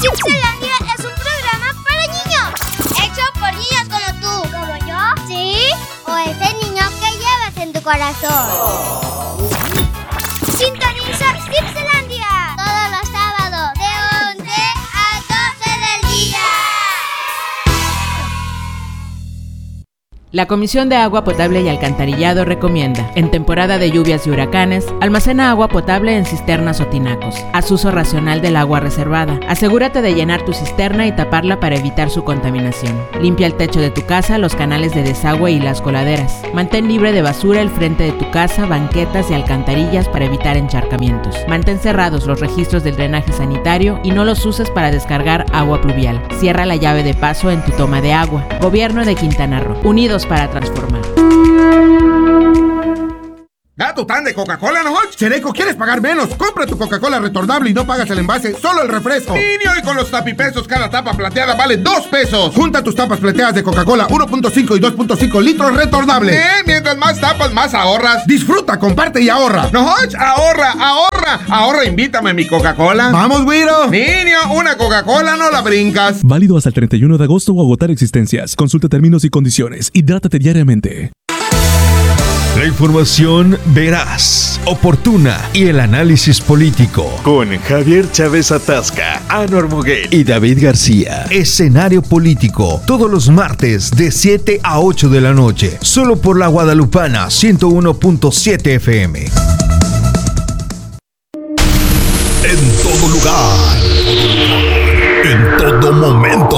Chipslandia es un programa para niños, hecho por niños como tú. ¿Como yo? Sí, o ese niño que llevas en tu corazón. Sintoniza Chipslandia todos los sábados de 11 a 12 del día. La Comisión de Agua Potable y Alcantarillado recomienda, en temporada de lluvias y huracanes, almacena agua potable en cisternas o tinacos. Haz uso racional del agua reservada. Asegúrate de llenar tu cisterna y taparla para evitar su contaminación. Limpia el techo de tu casa, los canales de desagüe y las coladeras. Mantén libre de basura el frente de tu casa, banquetas y alcantarillas para evitar encharcamientos. Mantén cerrados los registros del drenaje sanitario y no los uses para descargar agua pluvial. Cierra la llave de paso en tu toma de agua. Gobierno de Quintana Roo. Unidos para transformar. ¿Tu tan de Coca-Cola, no? Chereco, ¿quieres pagar menos? Compra tu Coca-Cola retornable y no pagas el envase, solo el refresco. Niño, y con los tapipesos, cada tapa plateada vale 2 pesos. Junta tus tapas plateadas de Coca-Cola 1.5 y 2.5 litros retornables. Mientras más tapas, más ahorras. Disfruta, comparte y ahorra. No, ahorra, ahorra. Ahorra, invítame a mi Coca-Cola. ¡Vamos, güiro! Niño, una Coca-Cola no la brincas. Válido hasta el 31 de agosto o agotar existencias. Consulta términos y condiciones. Hidrátate diariamente. La información veraz, oportuna y el análisis político. Con Javier Chávez Atasca, Anor Moguel y David García. Escenario político, todos los martes de 7 a 8 de la noche. Solo por la Guadalupana 101.7 FM. En todo lugar. En todo momento.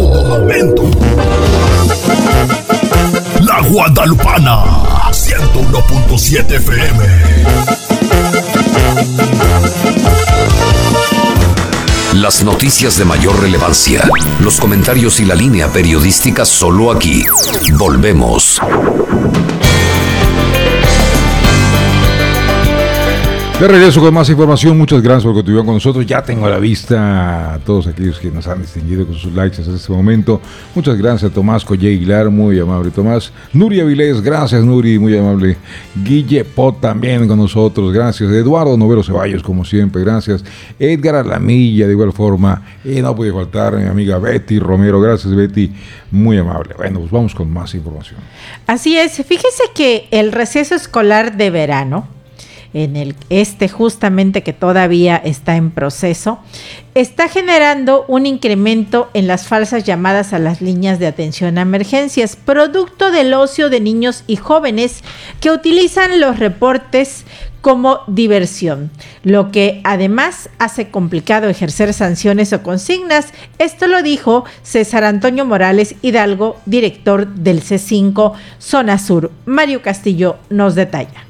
La Guadalupana 101.7 FM. Las noticias de mayor relevancia, los comentarios y la línea periodística solo aquí. Volvemos. De regreso con más información, muchas gracias por continuar con nosotros. Ya tengo a la vista a todos aquellos que nos han distinguido con sus likes hasta este momento. Muchas gracias a Tomás Collé Aguilar, muy amable Tomás. Nuria Vilés, gracias Nuri, muy amable. Guille Pot también con nosotros, gracias. Eduardo Novero Ceballos, como siempre, gracias. Edgar Alamilla, de igual forma. No puede faltar mi amiga Betty Romero, gracias Betty, muy amable. Bueno, pues vamos con más información. Así es, fíjese que el receso escolar de verano, en el justamente que todavía está en proceso, está generando un incremento en las falsas llamadas a las líneas de atención a emergencias, producto del ocio de niños y jóvenes que utilizan los reportes como diversión, lo que además hace complicado ejercer sanciones o consignas. Esto lo dijo César Antonio Morales Hidalgo, director del C5 Zona Sur. Mario Castillo nos detalla.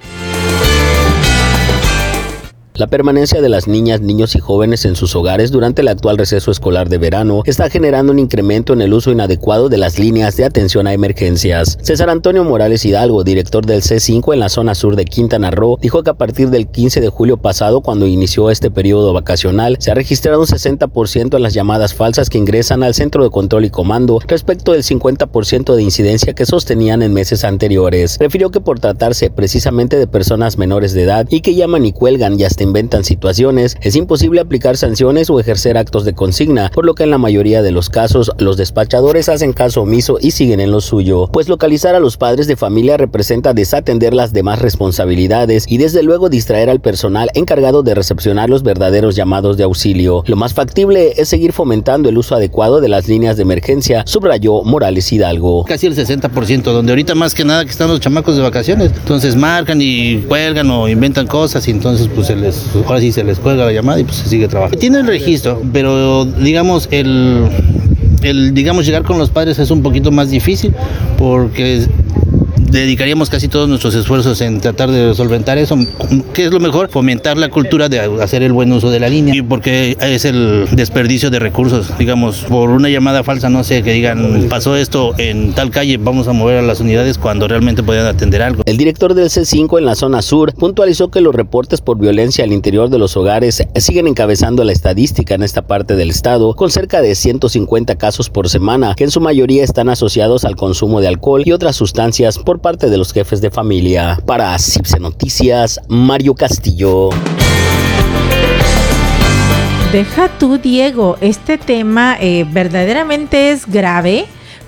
La permanencia de las niñas, niños y jóvenes en sus hogares durante el actual receso escolar de verano está generando un incremento en el uso inadecuado de las líneas de atención a emergencias. César Antonio Morales Hidalgo, director del C5 en la zona sur de Quintana Roo, dijo que a partir del 15 de julio pasado, cuando inició este periodo vacacional, se ha registrado un 60% en las llamadas falsas que ingresan al centro de control y comando respecto del 50% de incidencia que sostenían en meses anteriores. Refirió que por tratarse precisamente de personas menores de edad y que llaman y cuelgan y hasta inventan situaciones, es imposible aplicar sanciones o ejercer actos de consigna, por lo que en la mayoría de los casos los despachadores hacen caso omiso y siguen en lo suyo, pues localizar a los padres de familia representa desatender las demás responsabilidades y desde luego distraer al personal encargado de recepcionar los verdaderos llamados de auxilio. Lo más factible es seguir fomentando el uso adecuado de las líneas de emergencia, subrayó Morales Hidalgo. Casi el 60%, donde ahorita más que nada que están los chamacos de vacaciones, entonces marcan y cuelgan o inventan cosas y entonces pues ahora sí se les cuelga la llamada y pues se sigue trabajando. Tiene el registro, pero digamos digamos llegar con los padres es un poquito más difícil porque dedicaríamos casi todos nuestros esfuerzos en tratar de solventar eso. ¿Qué es lo mejor? Fomentar la cultura de hacer el buen uso de la línea, y porque es el desperdicio de recursos, digamos, por una llamada falsa, no sé, que digan, pasó esto en tal calle, vamos a mover a las unidades cuando realmente podían atender algo. El director del C5 en la zona sur puntualizó que los reportes por violencia al interior de los hogares siguen encabezando la estadística en esta parte del estado, con cerca de 150 casos por semana, que en su mayoría están asociados al consumo de alcohol y otras sustancias por parte de los jefes de familia. Para CIPSE Noticias, Mario Castillo. Deja tú, Diego, este tema verdaderamente es grave.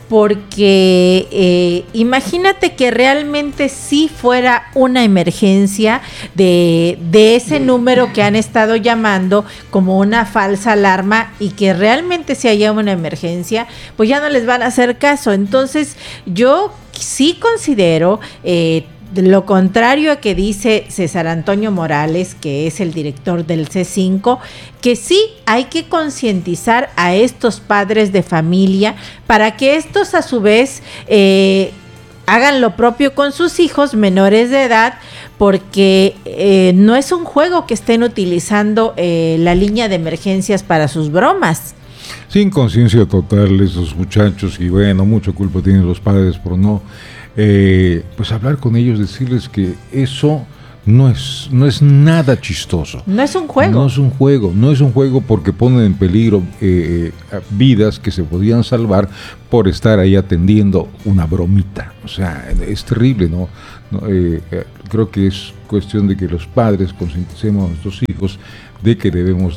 Porque imagínate que realmente sí fuera una emergencia de ese número que han estado llamando como una falsa alarma y que realmente si haya una emergencia, pues ya no les van a hacer caso. Entonces yo sí considero lo contrario a que dice César Antonio Morales, que es el director del C5, que sí hay que concientizar a estos padres de familia para que estos a su vez hagan lo propio con sus hijos menores de edad, porque no es un juego que estén utilizando la línea de emergencias para sus bromas. Sin conciencia total esos muchachos, y bueno, mucha culpa tienen los padres por no pues hablar con ellos, decirles que eso no es nada chistoso. No es un juego. No es un juego porque ponen en peligro vidas que se podían salvar por estar ahí atendiendo una bromita. O sea, es terrible, ¿no? Creo que es cuestión de que los padres concienticemos a nuestros hijos de que debemos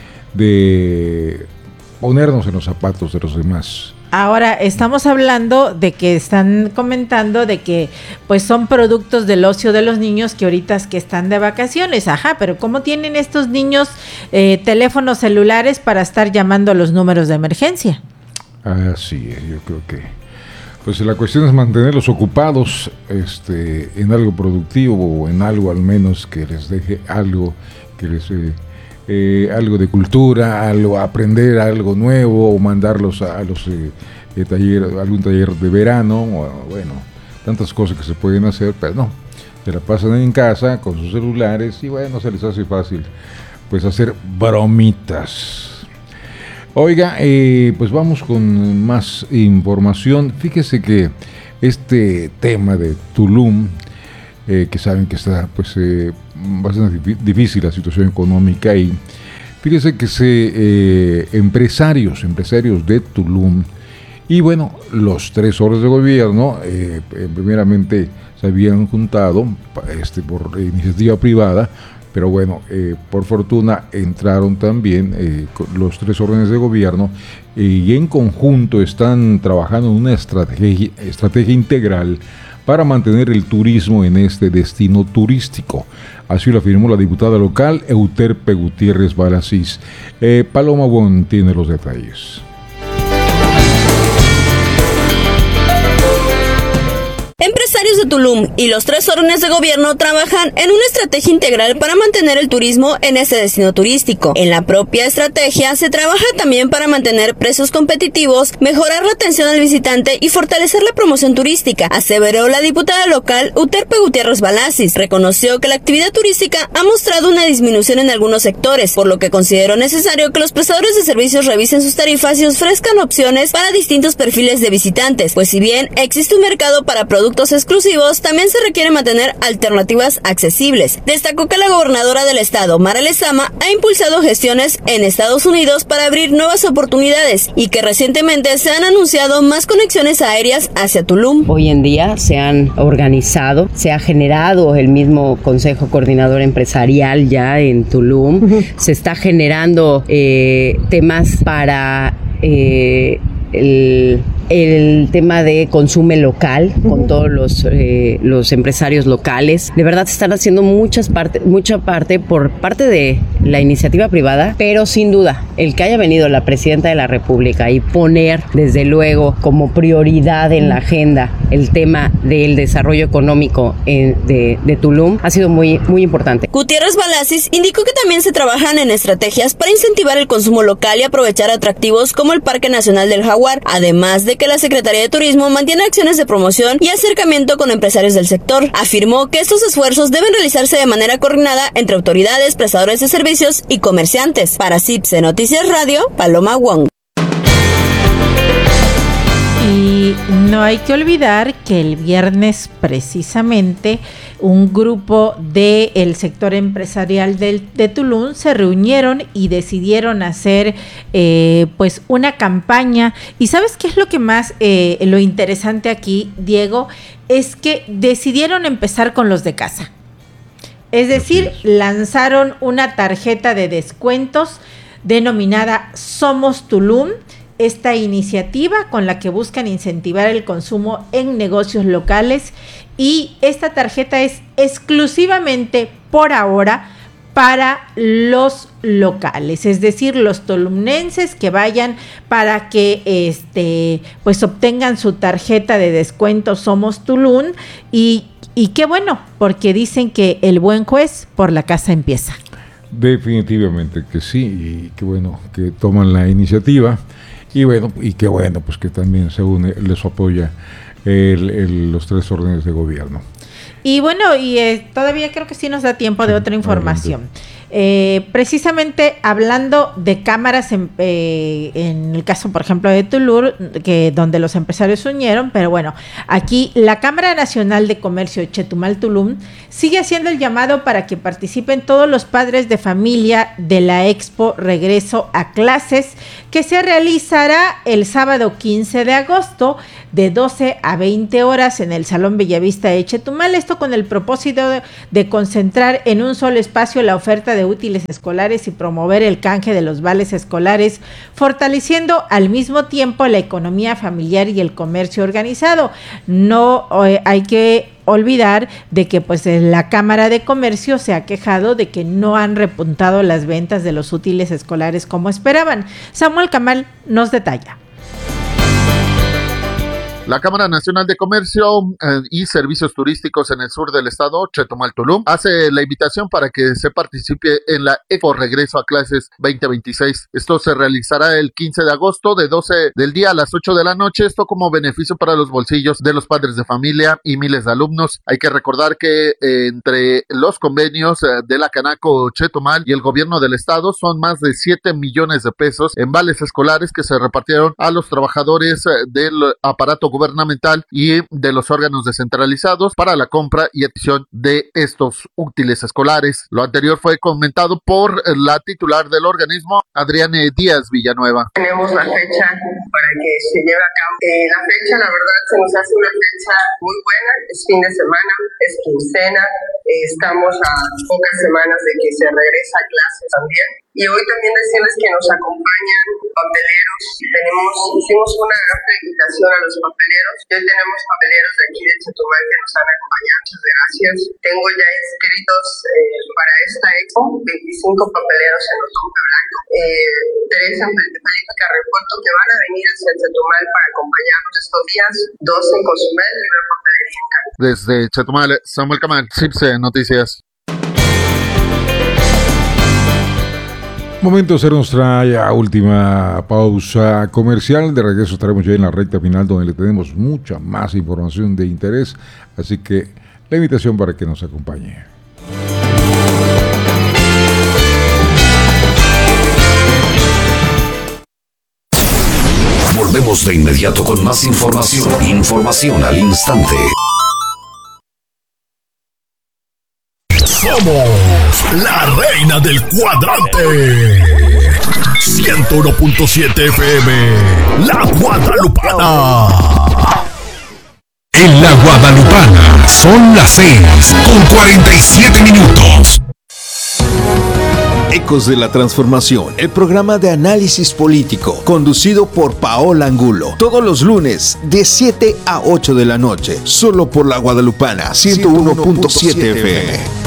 de ponernos en los zapatos de los demás. Ahora, estamos hablando de que están comentando de que pues son productos del ocio de los niños que ahorita es que están de vacaciones. Ajá, pero ¿cómo tienen estos niños teléfonos celulares para estar llamando a los números de emergencia? Así es, yo creo que pues la cuestión es mantenerlos ocupados en algo productivo o en algo al menos que les deje algo, que les algo de cultura, aprender algo nuevo, o mandarlos a los algún taller de verano, o, bueno, tantas cosas que se pueden hacer, pero no, se la pasan en casa con sus celulares y bueno, se les hace fácil pues hacer bromitas. Oiga, pues vamos con más información. Fíjese que este tema de Tulum, que saben que está pues bastante difícil la situación económica, y fíjese que empresarios de Tulum, y bueno, los 3 órdenes de gobierno primeramente se habían juntado por iniciativa privada, pero bueno, por fortuna entraron también los 3 órdenes de gobierno y en conjunto están trabajando en una estrategia integral para mantener el turismo en este destino turístico. Así lo afirmó la diputada local Euterpe Gutiérrez Balasís. Paloma Bon tiene los detalles. Empresarios de Tulum y los 3 órdenes de gobierno trabajan en una estrategia integral para mantener el turismo en este destino turístico. En la propia estrategia se trabaja también para mantener precios competitivos, mejorar la atención al visitante y fortalecer la promoción turística, aseveró la diputada local Euterpe Gutiérrez Balasís. Reconoció que la actividad turística ha mostrado una disminución en algunos sectores, por lo que consideró necesario que los prestadores de servicios revisen sus tarifas y ofrezcan opciones para distintos perfiles de visitantes, pues si bien existe un mercado para productos exclusivos, también se requiere mantener alternativas accesibles. Destacó que la gobernadora del estado, Mara Lezama, ha impulsado gestiones en Estados Unidos para abrir nuevas oportunidades y que recientemente se han anunciado más conexiones aéreas hacia Tulum. Hoy en día se han organizado, se ha generado el mismo Consejo Coordinador Empresarial ya en Tulum, se está generando temas para el tema de consumo local con todos los empresarios locales. De verdad se están haciendo mucha parte por parte de la iniciativa privada, pero sin duda el que haya venido la presidenta de la República y poner desde luego como prioridad en la agenda el tema del desarrollo económico de Tulum ha sido muy, muy importante. Gutiérrez Balasís indicó que también se trabajan en estrategias para incentivar el consumo local y aprovechar atractivos como el Parque Nacional del Jaguar, además de que la Secretaría de Turismo mantiene acciones de promoción y acercamiento con empresarios del sector. Afirmó que estos esfuerzos deben realizarse de manera coordinada entre autoridades, prestadores de servicios y comerciantes. Para CIPSE Noticias Radio, Paloma Wong. Y no hay que olvidar que el viernes precisamente un grupo del sector empresarial de Tulum se reunieron y decidieron hacer pues una campaña. ¿Y sabes qué es lo que más, lo interesante aquí, Diego? Es que decidieron empezar con los de casa. Es decir, lanzaron una tarjeta de descuentos denominada Somos Tulum. Esta iniciativa con la que buscan incentivar el consumo en negocios locales, y esta tarjeta es exclusivamente por ahora para los locales, es decir, los tolumnenses que vayan para que pues obtengan su tarjeta de descuento Somos Tulum, y qué bueno, porque dicen que el buen juez por la casa empieza. Definitivamente que sí, y qué bueno que toman la iniciativa. Y bueno, y qué bueno, pues que también se une, les apoya los 3 órdenes de gobierno. Y bueno, todavía creo que sí nos da tiempo de otra información. Precisamente hablando de cámaras en el caso, por ejemplo, de Tulum, donde los empresarios se unieron, pero bueno, aquí la Cámara Nacional de Comercio Chetumal Tulum sigue haciendo el llamado para que participen todos los padres de familia de la Expo Regreso a Clases, que se realizará el sábado 15 de agosto de 12 a 20 horas en el Salón Bellavista de Chetumal, esto con el propósito de concentrar en un solo espacio la oferta de útiles escolares y promover el canje de los vales escolares, fortaleciendo al mismo tiempo la economía familiar y el comercio organizado. No hay que olvidar de que pues la Cámara de Comercio se ha quejado de que no han repuntado las ventas de los útiles escolares como esperaban. Samuel Camal nos detalla. La Cámara Nacional de Comercio y Servicios Turísticos en el sur del estado, Chetumal Tulum, hace la invitación para que se participe en la Expo Regreso a Clases 2026. Esto se realizará el 15 de agosto de 12 del día a las 8 de la noche, esto como beneficio para los bolsillos de los padres de familia y miles de alumnos. Hay que recordar que entre los convenios de la Canaco Chetumal y el gobierno del estado son más de 7 millones de pesos en vales escolares que se repartieron a los trabajadores del aparato gubernamental y de los órganos descentralizados para la compra y adquisición de estos útiles escolares. Lo anterior fue comentado por la titular del organismo, Adriane Díaz Villanueva. Tenemos la fecha para que se lleve a cabo. La fecha, la verdad, se nos hace una fecha muy buena. Es fin de semana, es quincena. Estamos a pocas semanas de que se regresa a clases también. Y hoy también decirles que nos acompañan papeleros. Hicimos una amplia invitación a los papeleros. Y hoy tenemos papeleros de aquí de Chetumal que nos han acompañado. Muchas gracias. Tengo ya inscritos para esta expo 25 papeleros en Otompe Blanco. Teresa Felipe Carrefoto, que van a venir hacia Chetumal para acompañarnos estos días. 2 en Cozumel y una papelería en Cali. Desde Chetumal, Samuel Camal, CIPSE Noticias. Momento de hacer nuestra ya última pausa comercial. De regreso estaremos ya en la recta final, donde le tenemos mucha más información de interés. Así que la invitación para que nos acompañe. Volvemos de inmediato con más información. Información al instante. Somos la reina del cuadrante. 101.7 FM, La Guadalupana. En La Guadalupana son las 6:47. Ecos de la Transformación, el programa de análisis político, conducido por Paola Angulo, todos los lunes de 7 a 8 de la noche, solo por La Guadalupana 101.7 FM.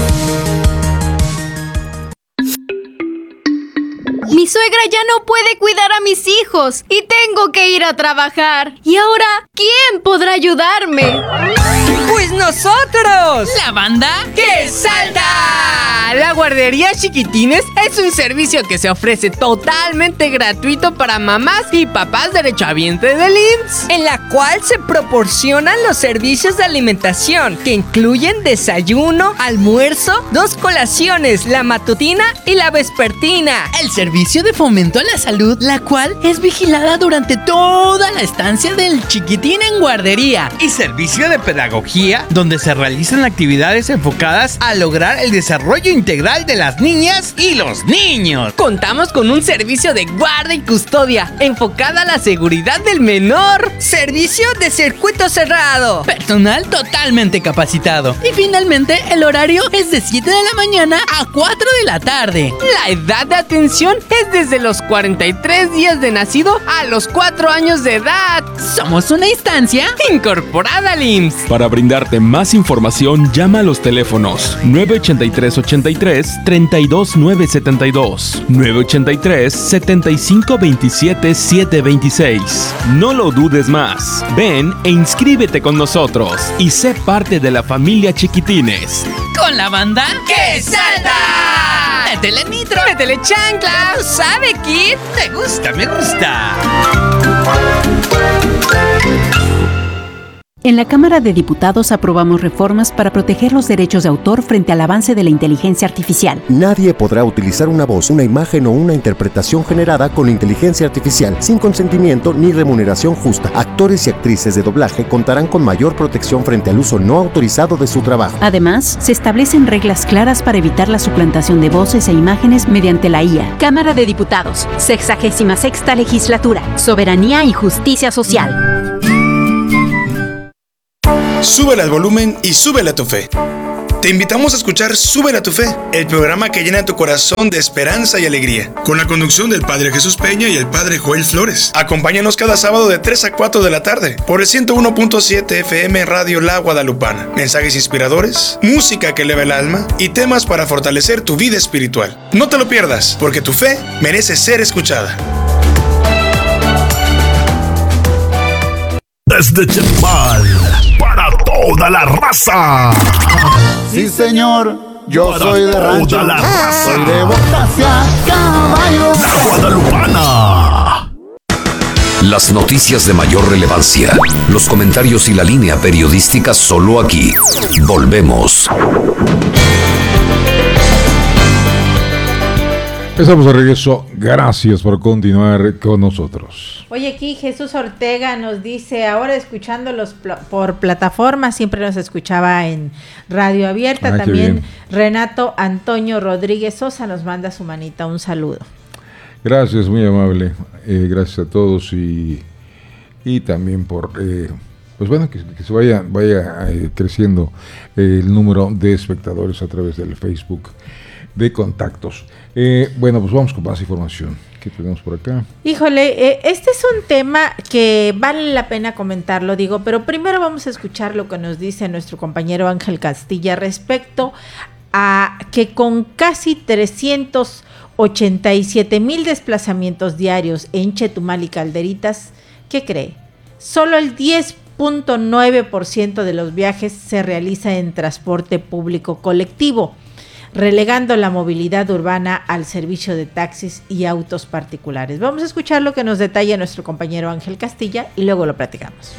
Mi suegra ya no puede cuidar a mis hijos y tengo que ir a trabajar. ¿Y ahora quién podrá ayudarme? ¡Pues nosotros! ¡La banda que salta! La guardería Chiquitines es un servicio que se ofrece totalmente gratuito para mamás y papás derechohabientes del IMSS, en la cual se proporcionan los servicios de alimentación que incluyen desayuno, almuerzo, 2 colaciones, la matutina y la vespertina. El servicio de fomento a la salud, la cual es vigilada durante toda la estancia del chiquitín en guardería, y servicio de pedagogía tecnología, donde se realizan actividades enfocadas a lograr el desarrollo integral de las niñas y los niños. Contamos con un servicio de guarda y custodia enfocada a la seguridad del menor. Servicio de circuito cerrado. Personal totalmente capacitado. Y finalmente, el horario es de 7 de la mañana a 4 de la tarde. La edad de atención es desde los 43 días de nacido a los 4 años de edad. Somos una instancia incorporada al IMSS. Para brindarte más información, llama a los teléfonos 983-83-32972, 983-7527-726. No lo dudes más. Ven e inscríbete con nosotros y sé parte de la familia Chiquitines. Con la banda que salta. Métele nitro, métele chancla. ¿Sabe, Kid? Me gusta, me gusta. En la Cámara de Diputados aprobamos reformas para proteger los derechos de autor frente al avance de la inteligencia artificial. Nadie podrá utilizar una voz, una imagen o una interpretación generada con inteligencia artificial sin consentimiento ni remuneración justa. Actores y actrices de doblaje contarán con mayor protección frente al uso no autorizado de su trabajo. Además, se establecen reglas claras para evitar la suplantación de voces e imágenes mediante la IA. Cámara de Diputados, 66ª Legislatura, Soberanía y Justicia Social. Súbele al volumen y súbele a tu fe. Te invitamos a escuchar Súbele a tu fe, el programa que llena tu corazón de esperanza y alegría, con la conducción del Padre Jesús Peña y el Padre Joel Flores. Acompáñanos cada sábado de 3 a 4 de la tarde por el 101.7 FM Radio La Guadalupana. Mensajes inspiradores, música que eleva el alma y temas para fortalecer tu vida espiritual. No te lo pierdas, porque tu fe merece ser escuchada. Desde Chetumal, para toda la raza. Sí, señor, yo para soy de rancho. Toda la raza. Soy de botas y a caballo. La Guadalupana. Las noticias de mayor relevancia, los comentarios y la línea periodística solo aquí. Volvemos. Estamos de regreso. Gracias por continuar con nosotros. Oye, aquí Jesús Ortega nos dice, ahora escuchándolos por plataforma, siempre nos escuchaba en Radio Abierta. También Renato Antonio Rodríguez Sosa nos manda su manita, un saludo. Gracias, muy amable. Gracias a todos y también por, pues bueno, que se vaya creciendo el número de espectadores a través del Facebook de Contactos. Bueno, pues vamos con más información. ¿Qué tenemos por acá? Híjole, este es un tema que vale la pena comentarlo, digo, pero primero vamos a escuchar lo que nos dice nuestro compañero Ángel Castilla respecto a que con casi 387,000 desplazamientos diarios en Chetumal y Calderitas, ¿qué cree? Solo el 10.9% de los viajes se realiza en transporte público colectivo, relegando la movilidad urbana al servicio de taxis y autos particulares. Vamos a escuchar lo que nos detalla nuestro compañero Ángel Castilla y luego lo platicamos.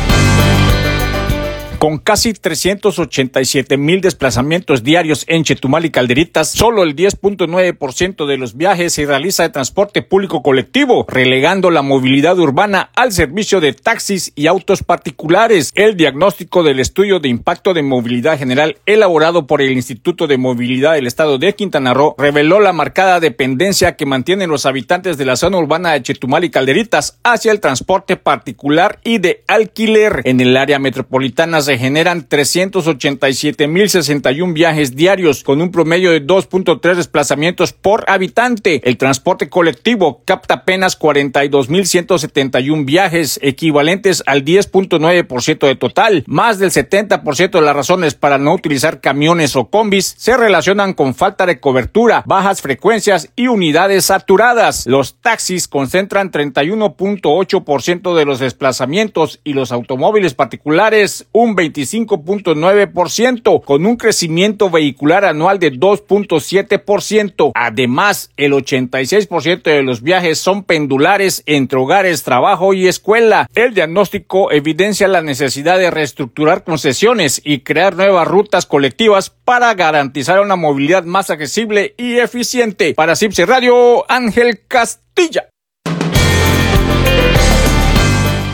Con casi 387,000 desplazamientos diarios en Chetumal y Calderitas, solo el 10.9% de los viajes se realiza de transporte público colectivo, relegando la movilidad urbana al servicio de taxis y autos particulares. El diagnóstico del estudio de impacto de movilidad general elaborado por el Instituto de Movilidad del Estado de Quintana Roo reveló la marcada dependencia que mantienen los habitantes de la zona urbana de Chetumal y Calderitas hacia el transporte particular y de alquiler. En el área metropolitana se generan 387,061 viajes diarios, con un promedio de 2.3 desplazamientos por habitante. El transporte colectivo capta apenas 42,171 viajes, equivalentes al 10.9% de total. Más del 70% de las razones para no utilizar camiones o combis se relacionan con falta de cobertura, bajas frecuencias y unidades saturadas. Los taxis concentran 31.8% de los desplazamientos y los automóviles particulares un 25.9%, con un crecimiento vehicular anual de 2.7%. Además, el 86% de los viajes son pendulares entre hogares, trabajo y escuela. El diagnóstico evidencia la necesidad de reestructurar concesiones y crear nuevas rutas colectivas para garantizar una movilidad más accesible y eficiente. Para CIPSE Radio, Ángel Castilla.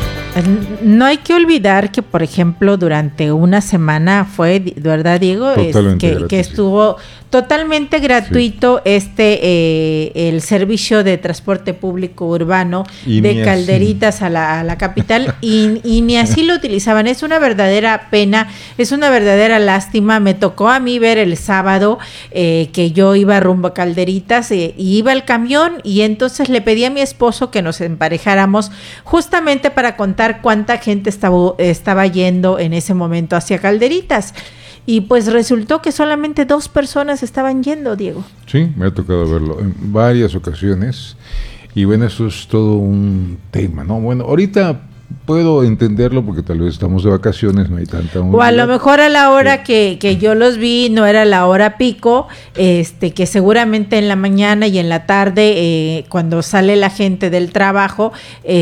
No hay que olvidar que, por ejemplo, durante una semana fue, ¿verdad, Diego? Que estuvo totalmente gratuito el servicio de transporte público urbano de Calderitas a la capital y ni así lo utilizaban. Es una verdadera pena, es una verdadera lástima. Me tocó a mí ver el sábado que yo iba rumbo a Calderitas y iba el camión y entonces le pedí a mi esposo que nos emparejáramos justamente para contar cuánta gente estaba yendo en ese momento hacia Calderitas. Y pues resultó que solamente 2 personas estaban yendo, Diego. Sí, me ha tocado verlo en varias ocasiones. Y bueno, eso es todo un tema, ¿no? Bueno, ahorita puedo entenderlo porque tal vez estamos de vacaciones, no hay tanta movilidad. O a lo mejor a la hora que yo los vi no era la hora pico, que seguramente en la mañana y en la tarde, cuando sale la gente del trabajo,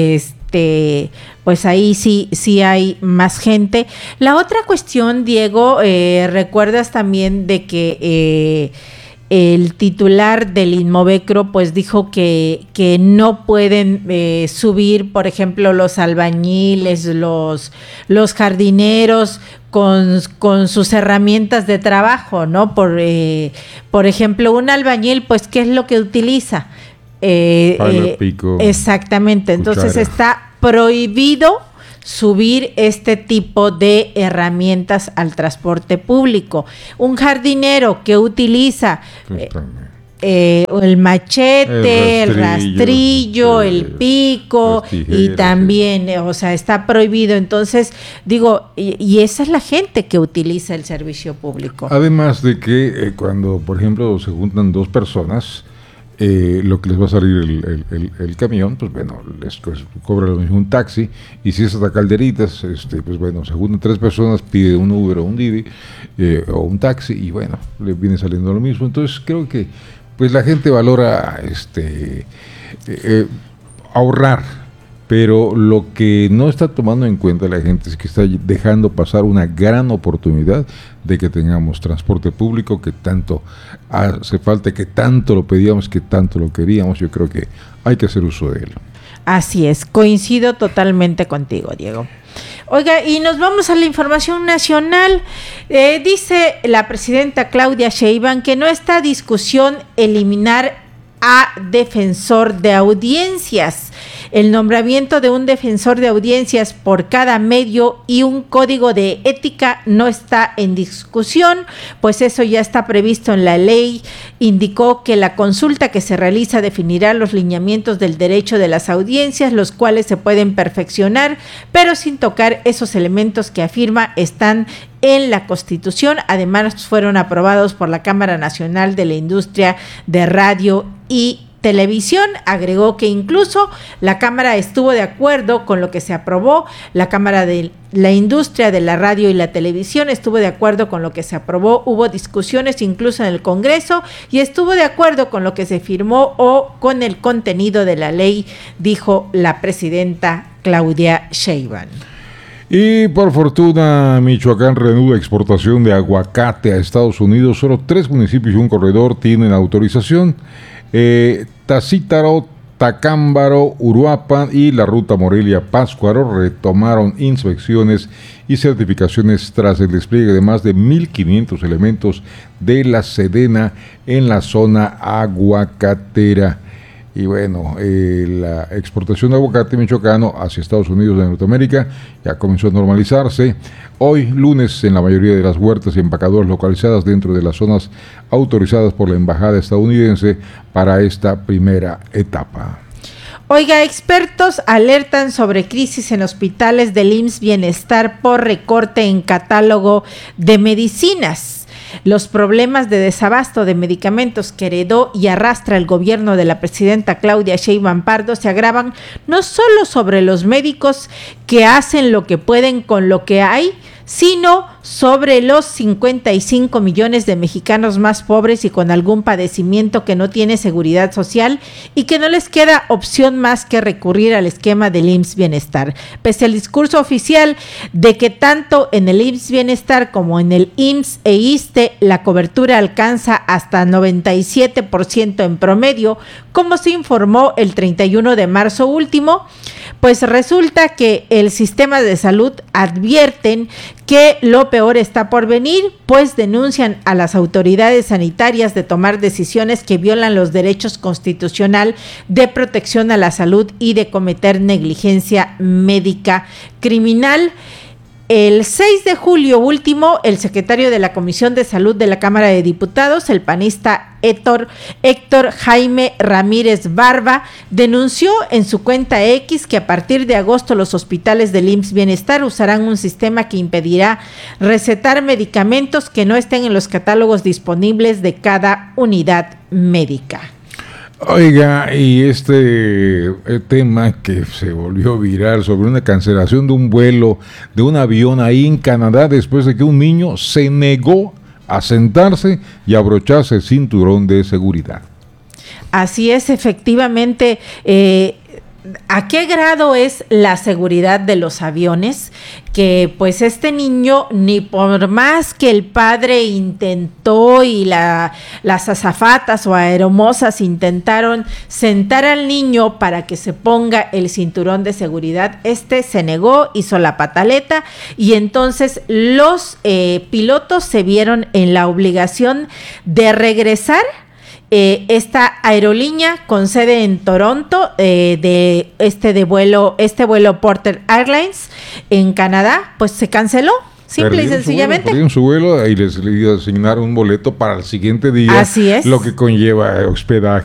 pues ahí sí hay más gente. La otra cuestión, Diego, recuerdas también de que el titular del Inmovecro pues dijo que no pueden subir, por ejemplo, los albañiles, los jardineros con sus herramientas de trabajo, ¿no? Por ejemplo, un albañil, pues, ¿qué es lo que utiliza? Pico, exactamente, entonces está prohibido subir este tipo de herramientas al transporte público. Un jardinero que utiliza el machete, el rastrillo, el pico y también, o sea, está prohibido. Entonces, digo, y esa es la gente que utiliza el servicio público. Además de que cuando, por ejemplo, se juntan 2 personas, lo que les va a salir el camión, pues bueno, les cobra lo mismo un taxi, y si es hasta Calderitas, pues bueno, se juntan 3 personas, pide un Uber o un Didi o un taxi, y bueno, le viene saliendo lo mismo. Entonces creo que pues la gente valora ahorrar, pero lo que no está tomando en cuenta la gente es que está dejando pasar una gran oportunidad de que tengamos transporte público que tanto hace falta, que tanto lo pedíamos, que tanto lo queríamos. Yo creo que hay que hacer uso de él. Así es, coincido totalmente contigo, Diego. Oiga, y nos vamos a la información nacional. Dice la presidenta Claudia Sheinbaum que no está a discusión eliminar a defensor de audiencias. El nombramiento de un defensor de audiencias por cada medio y un código de ética no está en discusión, pues eso ya está previsto en la ley. Indicó que la consulta que se realiza definirá los lineamientos del derecho de las audiencias, los cuales se pueden perfeccionar, pero sin tocar esos elementos que afirma están en la Constitución. Además, fueron aprobados por la Cámara Nacional de la Industria de Radio y Televisión. Agregó que incluso la Cámara estuvo de acuerdo con lo que se aprobó, la Cámara de la Industria de la Radio y la Televisión estuvo de acuerdo con lo que se aprobó, hubo discusiones incluso en el Congreso y estuvo de acuerdo con lo que se firmó o con el contenido de la ley, dijo la presidenta Claudia Sheinbaum. Y por fortuna, Michoacán reanuda exportación de aguacate a Estados Unidos. Solo 3 municipios y un corredor tienen autorización. Tacítaro, Tacámbaro, Uruapan y la ruta Morelia-Pátzcuaro retomaron inspecciones y certificaciones tras el despliegue de más de 1,500 elementos de la Sedena en la zona aguacatera. Y bueno, la exportación de aguacate michoacano hacia Estados Unidos de Norteamérica ya comenzó a normalizarse. Hoy, lunes, en la mayoría de las huertas y empacadoras localizadas dentro de las zonas autorizadas por la Embajada estadounidense para esta primera etapa. Oiga, expertos alertan sobre crisis en hospitales del IMSS Bienestar por recorte en catálogo de medicinas. Los problemas de desabasto de medicamentos que heredó y arrastra el gobierno de la presidenta Claudia Sheinbaum Pardo se agravan no solo sobre los médicos que hacen lo que pueden con lo que hay, sino sobre los 55 millones de mexicanos más pobres y con algún padecimiento que no tiene seguridad social y que no les queda opción más que recurrir al esquema del IMSS Bienestar. Pese al discurso oficial de que tanto en el IMSS Bienestar como en el IMSS e ISSSTE la cobertura alcanza hasta 97% en promedio, como se informó el 31 de marzo último, pues resulta que el sistema de salud advierten que lo peor está por venir, pues denuncian a las autoridades sanitarias de tomar decisiones que violan los derechos constitucionales de protección a la salud y de cometer negligencia médica criminal. El 6 de julio último, el secretario de la Comisión de Salud de la Cámara de Diputados, el panista Héctor Jaime Ramírez Barba, denunció en su cuenta X que a partir de agosto los hospitales del IMSS Bienestar usarán un sistema que impedirá recetar medicamentos que no estén en los catálogos disponibles de cada unidad médica. Oiga, y este tema que se volvió viral sobre una cancelación de un vuelo de un avión ahí en Canadá después de que un niño se negó a sentarse y abrocharse el cinturón de seguridad. Así es, efectivamente. ¿A qué grado es la seguridad de los aviones? Que pues este niño, ni por más que el padre intentó y las azafatas o aeromosas intentaron sentar al niño para que se ponga el cinturón de seguridad, se negó, hizo la pataleta y entonces los pilotos se vieron en la obligación de regresar. Esta aerolínea con sede en Toronto, de vuelo Porter Airlines en Canadá, pues se canceló. Simple y sencillamente. Perdieron su vuelo y les asignaron un boleto para el siguiente día. Así es. Lo que conlleva hospedaje,